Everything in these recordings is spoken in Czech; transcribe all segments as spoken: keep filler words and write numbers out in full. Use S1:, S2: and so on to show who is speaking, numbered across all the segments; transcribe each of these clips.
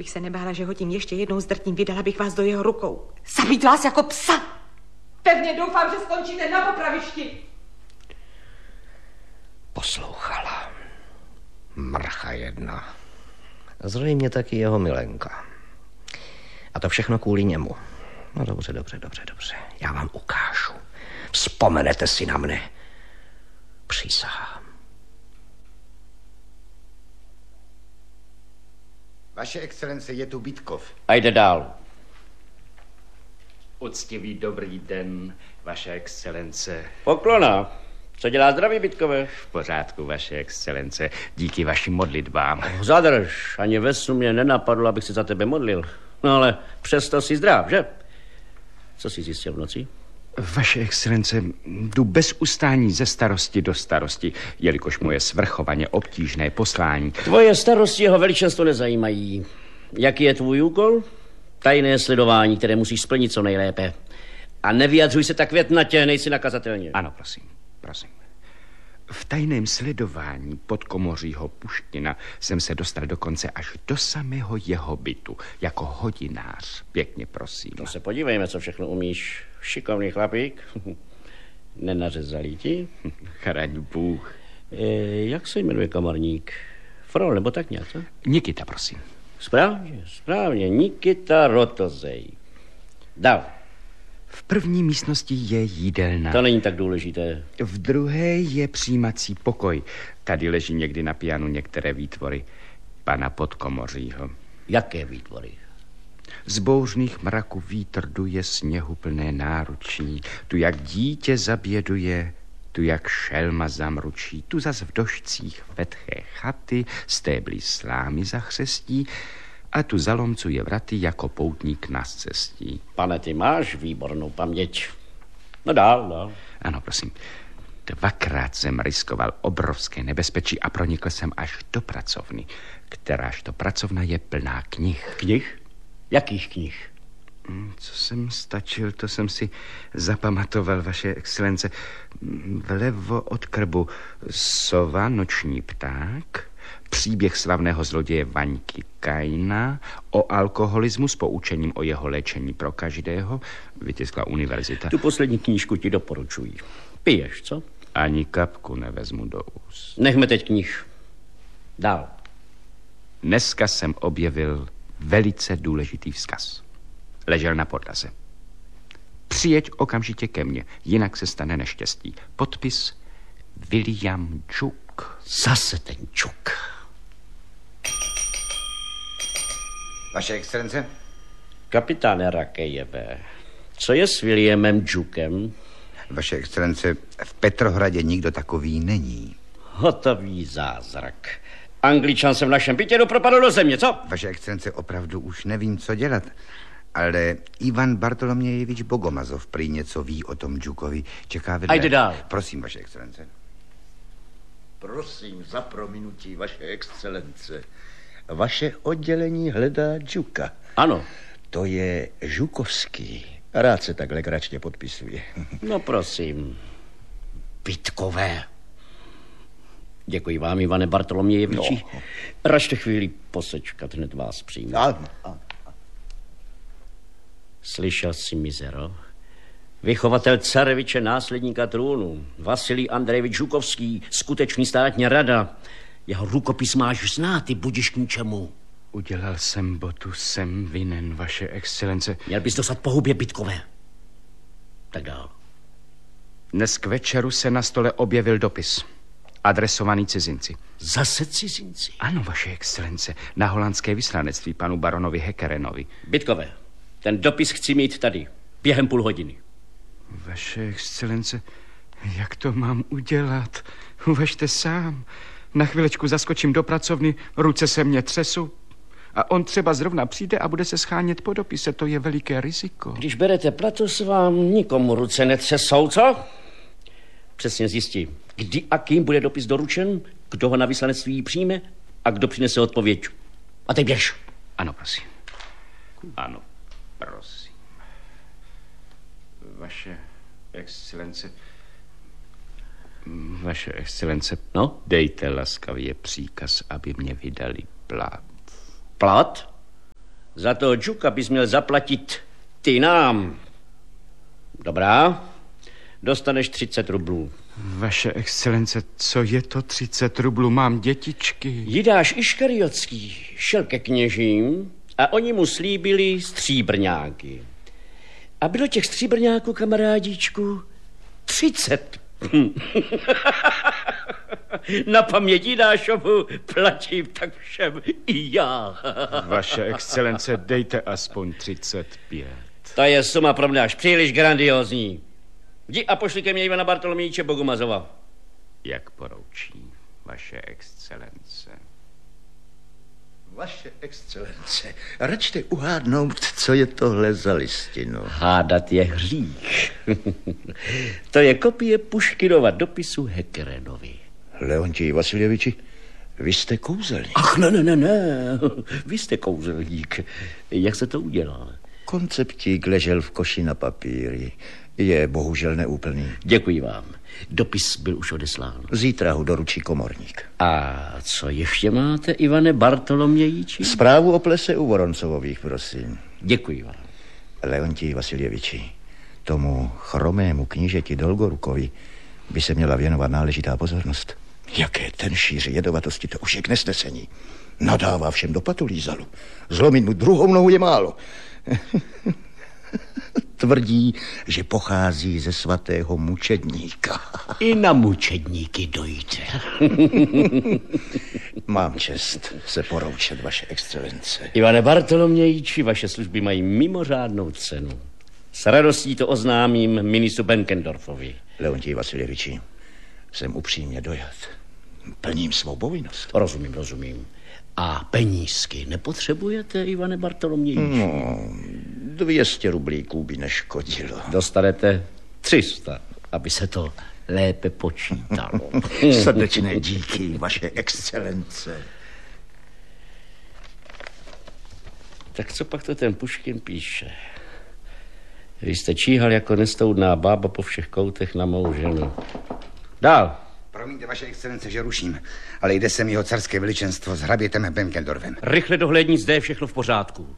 S1: Abych se nebála, že ho tím ještě jednou zdrtím, vydala bych vás do jeho rukou. Zabít vás jako psa. Pevně doufám, že skončíte na popravišti.
S2: Poslouchala. Mrcha jedna. Zřejmě taky jeho milenka. A to všechno kvůli němu. No dobře, dobře, dobře, dobře. Já vám ukážu. Vzpomenete si na mne. Přísahám.
S3: Vaše excelence, je tu Bytkov.
S2: A jde dál.
S4: Uctivý dobrý den, vaše excelence.
S2: Poklona. Co dělá zdraví, Bytkové?
S4: V pořádku, vaše excelence, díky vašim modlitbám.
S2: Zadrž, ani ve snu mě nenapadlo, abych se za tebe modlil. No ale přesto jsi zdrav, že? Co jsi zjistil v noci?
S4: Vaše excelence, jdu bez ustání ze starosti do starosti, jelikož moje svrchovaně obtížné poslání.
S2: Tvoje starosti jeho veličenstvo nezajímají. Jaký je tvůj úkol? Tajné sledování, které musíš splnit co nejlépe. A nevyjadřuj se tak větnatě, nejsi nakazatelně.
S4: Ano, prosím, prosím. V tajném sledování podkomořího Puškina jsem se dostal dokonce až do samého jeho bytu, jako hodinář. Pěkně prosím.
S2: No se podívejme, co všechno umíš. Šikovný chlapík. Nenařezalý ti?
S4: Chraň Bůh.
S2: E, jak se jmenuje kamarník? Frol, nebo tak nějak, co?
S4: Nikita, prosím.
S2: Správně, správně. Nikita Rotozej. Dál.
S4: V první místnosti je jídelna.
S2: To není tak důležité.
S4: V druhé je přijímací pokoj. Tady leží někdy na pianu některé výtvory pana Podkomořího.
S2: Jaké výtvory?
S4: Z bouřných mraků vítr duje sněhu plné náruční. Tu jak dítě zaběduje, tu jak šelma zamručí. Tu zas v došcích vetché chaty, stéblí slámy zachřestí. A tu zalomcuje vraty jako poutník na cestí.
S2: Pane, ty máš výbornou paměť. No dál, dál.
S4: Ano, prosím. Dvakrát jsem riskoval obrovské nebezpečí a pronikl jsem až do pracovny, kteráž to pracovna je plná knih.
S2: Knih? Jakých knih?
S4: Co jsem stačil, to jsem si zapamatoval, vaše excelence. Vlevo od krbu sova, noční pták, příběh slavného zloděje Vaňky Kaina, o alkoholismu s poučením o jeho léčení pro každého, vytiskla univerzita.
S2: Tu poslední knížku ti doporučuji. Piješ, co?
S4: Ani kapku nevezmu do úst.
S2: Nechme teď knih. Dál.
S4: Dneska jsem objevil velice důležitý vzkaz. Ležel na podlaze. Přijeď okamžitě ke mně, jinak se stane neštěstí. Podpis William Čuk.
S2: Zase ten Čuk.
S3: Vaše excelence?
S2: Kapitáne Rakejeve, co je s Williamem Čukem?
S3: Vaše excelence, v Petrohradě nikdo takový není.
S2: Hotový zázrak. Angličan se v našem bytě dopropadl do země, co?
S3: Vaše excelence, opravdu už nevím, co dělat. Ale Ivan Bartolomějevič Bogomazov prý něco ví o tom Čukovi. Čeká vedle.
S2: A jde dál.
S3: Prosím, vaše excelence.
S5: Prosím za prominutí, vaše excelence. Vaše oddělení hledá Čuka.
S2: Ano.
S5: To je Žukovský. Rád se tak legračně podpisuje.
S2: No prosím. Bytkové. Děkuji vám, Ivane Bartolomějeviči. No. Račte chvíli posečkat, hned vás přijmu.
S5: Ano, ano.
S2: Slyšel jsi, mizero? Vychovatel careviče, následníka trůnu, Vasilij Andrejevič Žukovský, skutečný státní rada. Jeho rukopis máš znát, ty budiš k ničemu.
S4: Udělal jsem botu, jsem vinen, vaše excelence.
S2: Měl bys dostat po hubě, Bytkové. Tak dál.
S4: Dnes k večeru se na stole objevil dopis, adresovaný cizinci.
S2: Zase cizinci?
S4: Ano, vaše excelence, na holandské vyslanectví panu baronovi Hekerenovi.
S2: Bytkové, ten dopis chci mít tady, během půl hodiny.
S4: Vaše excelence, jak to mám udělat? Uvažte sám. Na chvilečku zaskočím do pracovny, ruce se mě třesou. A on třeba zrovna přijde a bude se schánět po dopise. To je veliké riziko.
S2: Když berete platos, vám nikomu ruce netřesou, co? Přesně zjistí, kdy a kým bude dopis doručen, kdo ho na vyslanectví přijme a kdo přinese odpověď. A teď běž.
S4: Ano, prosím. Ano, prosím. Vaše excelence... Vaše excelence,
S2: no?
S4: Dejte laskavě příkaz, aby mě vydali plat.
S2: Plat?
S6: Za toho Džuka bys měl zaplatit ty nám. Dobrá, dostaneš třicet rublů.
S4: Vaše excelence, co je to třicet rublů? Mám dětičky.
S6: Jidáš Iškariotský šel ke kněžím a oni mu slíbili stříbrňáky. A bylo těch stříbrňáků, kamarádíčku, třicet. Na paměť Jidášovu platím tak všem i já.
S4: Vaše excelence, dejte aspoň třicet pět.
S6: Ta je suma pro mě až příliš grandiózní. Jdi a pošli ke mně Ivana Bartolomějče Bogomazova.
S4: Jak poroučí vaše excelence.
S5: Vaše excelence, račte uhádnout, co je tohle za listinu.
S6: Hádat je hřích. To je kopie Puškinova dopisu Hekerenovi.
S5: Leontij Vasiljeviči, vy jste kouzelník.
S6: Ach, ne, ne, ne, ne. Vy jste kouzelník. Jak se to udělá?
S5: Konceptík ležel v koši na papíry. Je bohužel neúplný.
S6: Děkuji vám. Dopis byl už odeslán.
S5: Zítra ho doručí komorník.
S6: A co ještě máte, Ivane Bartolomějíči?
S5: Zprávu o plese u Voroncovových, prosím.
S6: Děkuji vám.
S5: Leontij Vasiljeviči, tomu chromému knížeti Dolgorukovi by se měla věnovat náležitá pozornost. Jaké ten šíří jedovatosti, to už je k nesnesení. Nadává všem do patulízalu. Zlomit mu druhou nohu je málo. Tvrdí, že pochází ze svatého mučedníka.
S6: I na mučedníky dojde.
S5: Mám čest se poroučet, vaše excelence.
S6: Ivane Bartolomějíči, vaše služby mají mimořádnou cenu. S radostí to oznámím ministru Benkendorfovi.
S5: Leontij Vasiljeviči, jsem upřímně dojat. Plním svou povinnost.
S6: Rozumím, rozumím. A penízky nepotřebujete, Ivane Bartolomějíči?
S5: No, dvěstě rublíků by neškodilo.
S6: Dostanete tři sta, aby se to lépe počítalo.
S5: Srdečné díky, vaše excelence.
S6: Tak co pak to ten Puškin píše? Vy jste číhal jako nestoudná bába po všech koutech na mou ženu. Dál.
S3: Promiňte, vaše excelence, že ruším, ale jde sem jeho carské veličenstvo s hrabětem Benkendorfem.
S6: Rychle dohlédni, zde je všechno v pořádku.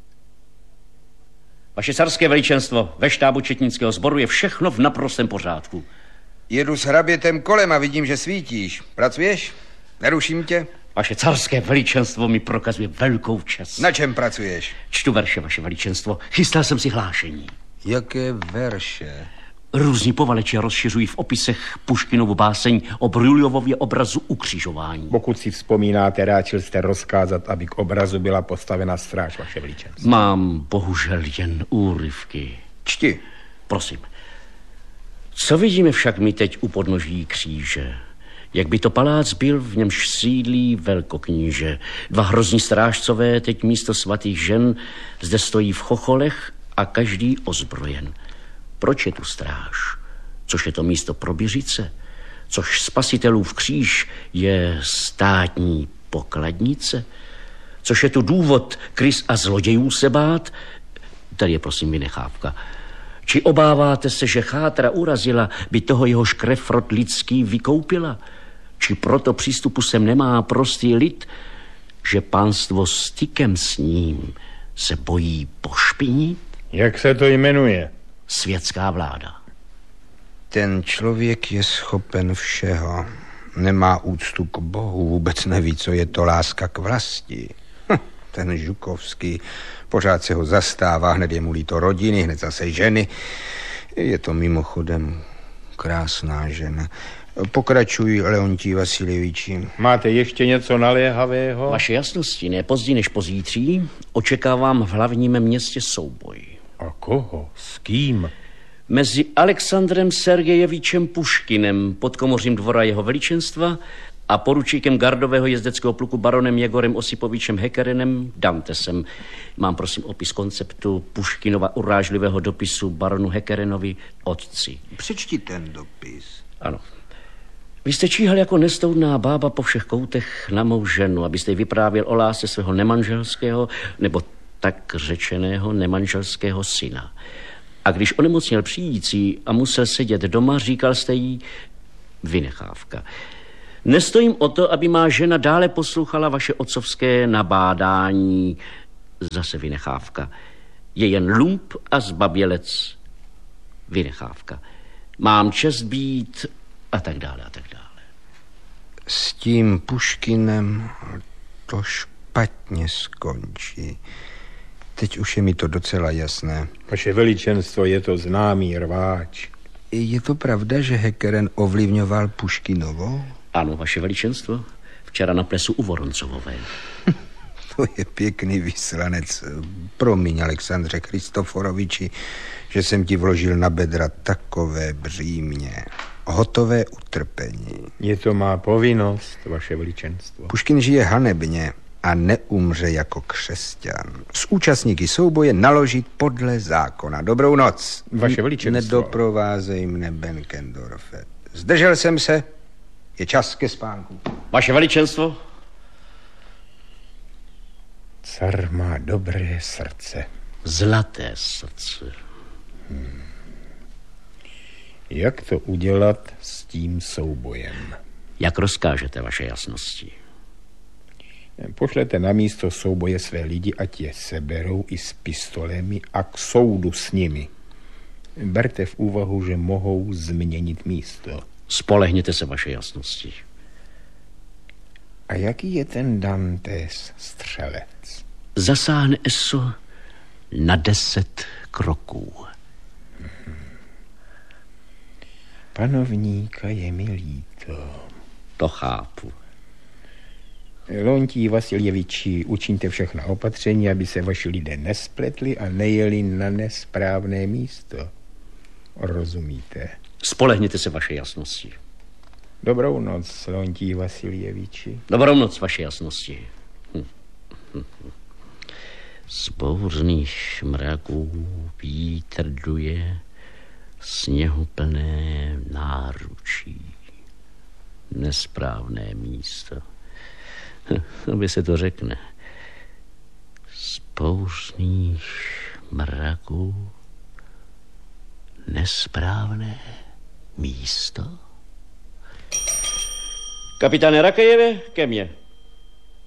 S6: Vaše carské veličenstvo, ve štábu četnického sboru je všechno v naprostém pořádku.
S7: Jedu s hrabětem kolem a vidím, že svítíš. Pracuješ? Neruším tě?
S6: Vaše carské veličenstvo mi prokazuje velkou čest.
S7: Na čem pracuješ?
S6: Čtu verše, vaše veličenstvo. Chystal jsem si hlášení.
S7: Jaké verše?
S6: Různí povaleči rozšiřují v opisech Puškinovu báseň o Bryuljovově obrazu ukřižování.
S8: Pokud si vzpomínáte, ráčil jste rozkázat, aby k obrazu byla postavena stráž, vaše veličenstvo.
S6: Mám bohužel jen úryvky.
S7: Čti.
S6: Prosím. Co vidíme však my teď u podnoží kříže? Jak by to palác byl, v němž sídlí velkokníže. Dva hrozní strážcové teď místo svatých žen zde stojí v chocholech a každý ozbrojen. Proč je tu stráž? Což je to místo pro běžice? Což spasitelův kříž je státní pokladnice? Což je tu důvod krys a zlodějů se bát? Tady je prosím vynechávka. Či obáváte se, že chátra urazila, by toho jehož krev rod lidský vykoupila? Či proto přístupu sem nemá prostý lid, že pánstvo stykem s ním se bojí pošpinit?
S8: Jak se to jmenuje?
S6: Světská vláda.
S7: Ten člověk je schopen všeho. Nemá úctu k Bohu, vůbec neví, co je to láska k vlasti. Hm, ten Žukovský pořád se ho zastává, hned je mu líto rodiny, hned zase ženy. Je to mimochodem krásná žena. Pokračuj, Leontij Vasiljeviči.
S8: Máte ještě něco naléhavého?
S6: Vaše jasnosti, ne později než pozítří, očekávám v hlavním městě souboj.
S8: A koho? S kým?
S6: Mezi Alexandrem Sergejevičem Puškinem, podkomořím dvora jeho veličenstva, a poručíkem gardového jezdeckého pluku baronem Jegorem Osipovičem Hekerenem Dantesem. Mám prosím opis konceptu Puškinova urážlivého dopisu baronu Hekerenovi otci.
S7: Přečti ten dopis.
S6: Ano. Vy jste číhal jako nestoudná bába po všech koutech na mou ženu, abyste jí vyprávěl o lásce svého nemanželského, nebo tak řečeného nemanželského syna. A když onemocněl přijící a musel sedět doma, říkal jste jí vynechávka. Nestojím o to, aby má žena dále poslouchala vaše otcovské nabádání. Zase vynechávka. Je jen lump a zbabělec. Vynechávka. Mám čest být a tak dále a tak dále.
S7: S tím Puškinem to špatně skončí. Teď už je mi to docela jasné.
S8: Vaše veličenstvo, je to známý rváč.
S7: Je to pravda, že Hekeren ovlivňoval Puškinovo?
S6: Ano, vaše veličenstvo. Včera na plesu u Voroncovové.
S7: To je pěkný vyslanec. Promiň, Alexandře Kristoforoviči, že jsem ti vložil na bedra takové břímě. Hotové utrpení.
S8: Je to má povinnost, vaše veličenstvo.
S7: Puškin žije hanebně a neumře jako křesťan. S účastníky souboje naložit podle zákona. Dobrou noc.
S8: Vaše veličenstvo.
S7: Nedoprovázej mne, Benkendorfe. Zdržel jsem se. Je čas ke spánku.
S6: Vaše veličenstvo?
S8: Car má dobré srdce.
S6: Zlaté srdce.
S8: Hmm. Jak to udělat s tím soubojem?
S6: Jak rozkážete, vaše jasnosti?
S8: Pošlete na místo souboje své lidi, ať je seberou i s pistolemi a k soudu s nimi. Berte v úvahu, že mohou změnit místo.
S6: Spolehněte se, vaše jasnosti.
S8: A jaký je ten Dantes střelec?
S6: Zasáhne eso na deset kroků.
S8: Panovníka je mi líto.
S6: To chápu.
S8: Lontí Vasiljeviči, učiňte všechna opatření, aby se vaši lidé nespletli a nejeli na nesprávné místo. Rozumíte?
S6: Spolehněte se, vaše jasnosti.
S8: Dobrou noc, Lontí Vasiljeviči.
S6: Dobrou noc, vaše jasnosti. Hm. Hm. Z bouřných mraků vítr duje sněhuplné náručí. Nesprávné místo. Aby se to řekne. Z bouřných mraků nesprávné místo. Kapitáne Rakejeve, ke mně.